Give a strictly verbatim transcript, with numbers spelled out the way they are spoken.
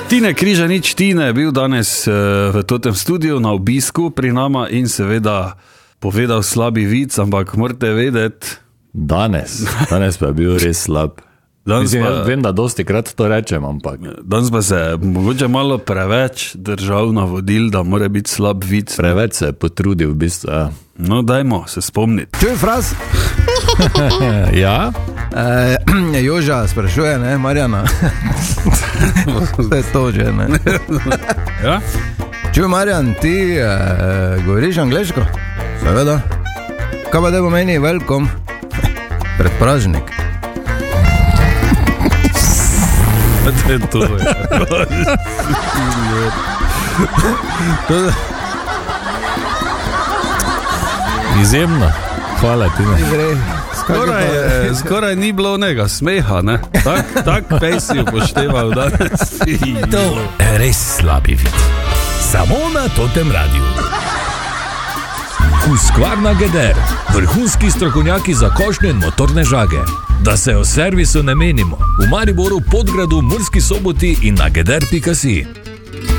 Tine Križanič, Tine je bil danes v totem studiu na obisku pri nama in seveda povedal slabi vic, ampak morate vedeti... Danes, danes pa je bil res slab. Mislim, pa, vem, da dosti krat to rečem, ampak... Danes pa se mogoče malo preveč držal navodil, da mora biti slab vic. Preveč se je potrudil v bistvu, ja. No, dajmo se spomniti. Čuj, Fras? Ja? E, Joža sprašuje, ne, Marjana. To je to že, ne. Ja? Čuj, Marjan, ti e, govoriš angleško? Seveda. Kaj pa da pomeni welcome? Predpražnik. To je to, ja. Izjemno. Hvala ti, ne. Skoraj, skoraj ni bilo onega smeha, ne? Tak, tak pej si upošteval danes. To je res slabi vid. Samo na Totem radiju. Husqvarna Geder, vrhunski strokovnjaki za košnje in motorne žage. Da se o servisu ne menimo, v Mariboru, Podgradu, Murski Soboti in na geder pika si.